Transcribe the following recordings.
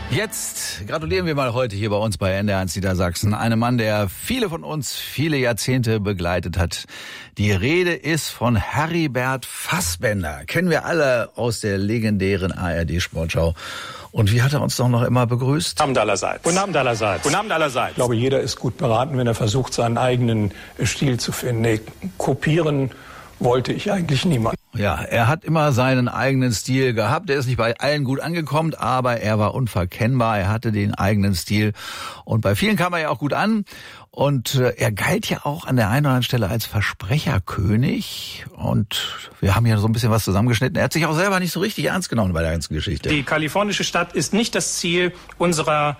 Jetzt gratulieren wir mal heute hier bei uns bei NDR1 Niedersachsen. Einem Mann, der viele von uns viele Jahrzehnte begleitet hat. Die Rede ist von Heribert Fassbender. Kennen wir alle aus der legendären ARD-Sportschau. Und wie hat er uns doch noch immer begrüßt? Guten Abend allerseits. Guten Abend allerseits. Guten Abend allerseits. Ich glaube, jeder ist gut beraten, wenn er versucht, seinen eigenen Stil zu finden. Nee, kopieren wollte ich eigentlich niemand. Ja, er hat immer seinen eigenen Stil gehabt. Er ist nicht bei allen gut angekommen, aber er war unverkennbar. Er hatte den eigenen Stil. Und bei vielen kam er ja auch gut an. Und er galt ja auch an der einen oder anderen Stelle als Versprecherkönig. Und wir haben hier so ein bisschen was zusammengeschnitten. Er hat sich auch selber nicht so richtig ernst genommen bei der ganzen Geschichte. Die kalifornische Stadt ist nicht das Ziel unserer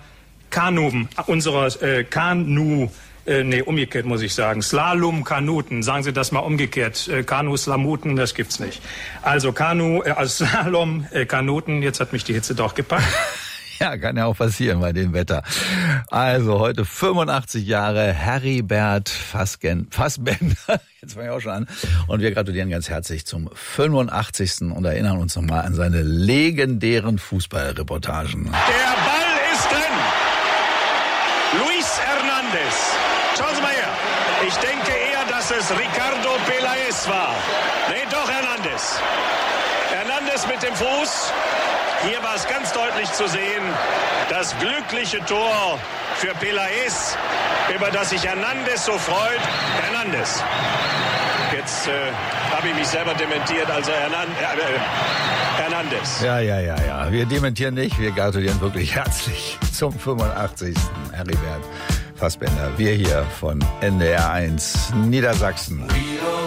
umgekehrt muss ich sagen. Slalom-Kanuten. Sagen Sie das mal umgekehrt. Kanu-Slamuten, das gibt's nicht. Also Slalom, Kanuten. Jetzt hat mich die Hitze doch gepackt. Ja, kann ja auch passieren bei dem Wetter. Also heute 85 Jahre Heribert Fassbender. Jetzt fange ich auch schon an. Und wir gratulieren ganz herzlich zum 85. und erinnern uns nochmal an seine legendären Fußballreportagen. Der Ball ist drin. Luis Hernandez. Schauen Sie mal her. Ich denke eher, dass es Ricardo Peláez war. Nee, doch Hernandez. Hernandez mit dem Fuß. Hier war es ganz deutlich zu sehen, das glückliche Tor für Peláez, über das sich Hernandez so freut. Hernandez. Jetzt habe ich mich selber dementiert, also Hernandez. Ja. Wir dementieren nicht, wir gratulieren wirklich herzlich zum 85. Heribert Fassbender. Wir hier von NDR1 Niedersachsen.